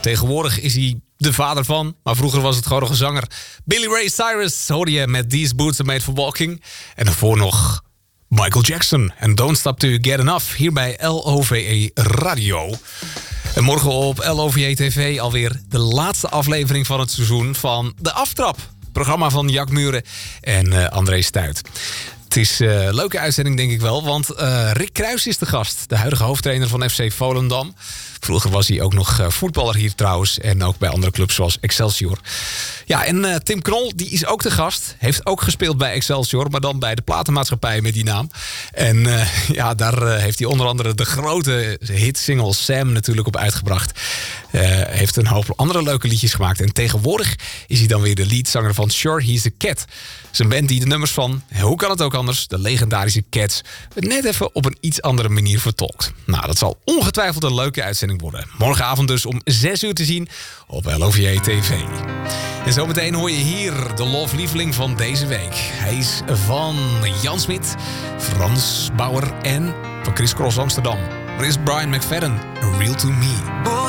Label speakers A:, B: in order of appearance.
A: Tegenwoordig is hij de vader van, maar vroeger was het gewoon nog een zanger. Billy Ray Cyrus hoorde je met These Boots Are Made For Walking. En daarvoor nog Michael Jackson en Don't Stop Till You Get Enough. Hier bij LOVE Radio. En morgen op LOVE TV alweer de laatste aflevering van het seizoen van De Aftrap. Programma van Jack Muren en André Stuit. Het is een leuke uitzending, denk ik wel. Want Rick Kruijs is de gast. De huidige hoofdtrainer van FC Volendam. Vroeger was hij ook nog voetballer hier trouwens. En ook bij andere clubs zoals Excelsior. Ja, en Tim Knol, die is ook de gast. Heeft ook gespeeld bij Excelsior. Maar dan bij de platenmaatschappij met die naam. En daar heeft hij onder andere de grote hitsingle Sam natuurlijk op uitgebracht. Heeft een hoop andere leuke liedjes gemaakt. En tegenwoordig is hij dan weer de leadzanger van Sure He's a Cat. Zijn band die de nummers van, hoe kan het ook anders, de legendarische Cats, net even op een iets andere manier vertolkt. Nou, dat zal ongetwijfeld een leuke uitzending worden. Morgenavond dus om 6 uur te zien op LOVE TV. En zometeen hoor je hier de love-lieveling van deze week. Hij is van Jan Smit, Frans Bauer en van Chris Cross Amsterdam. Er is Brian McFadden, Real To Me.